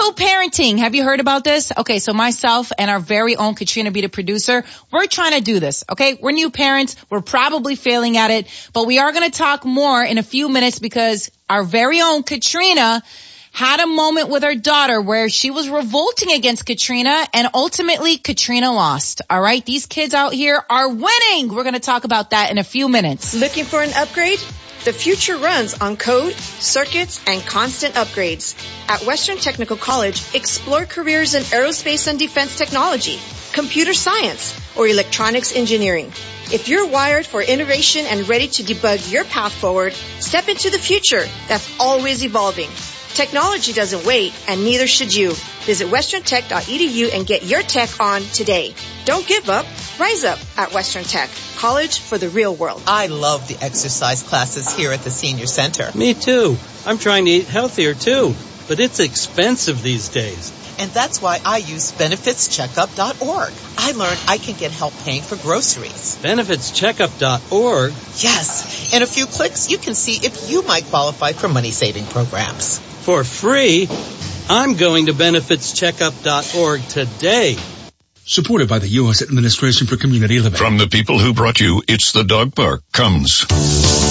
Co-parenting. Have you heard about this? Okay, so myself and our very own Katrina B, the producer, we're trying to do this, okay? We're new parents. We're probably failing at it, but we are going to talk more in a few minutes because our very own Katrina had a moment with her daughter where she was revolting against Katrina, and ultimately Katrina lost. All right, these kids out here are winning. We're going to talk about that in a few minutes. Looking for an upgrade? The future runs on code, circuits, and constant upgrades. At Western Technical College, explore careers in aerospace and defense technology, computer science, or electronics engineering. If you're wired for innovation and ready to debug your path forward, step into the future that's always evolving. Technology doesn't wait, and neither should you. Visit westerntech.edu and get your tech on today. Don't give up. Rise up at Western Tech. College for the real world. I love the exercise classes here at the Senior Center. Me too. I'm trying to eat healthier too, but it's expensive these days. And that's why I use benefitscheckup.org. I learned I can get help paying for groceries. Benefitscheckup.org? Yes. In a few clicks, you can see if you might qualify for money-saving programs. For free? I'm going to benefitscheckup.org today. Supported by the U.S. Administration for Community Living. From the people who brought you It's the Dog Park comes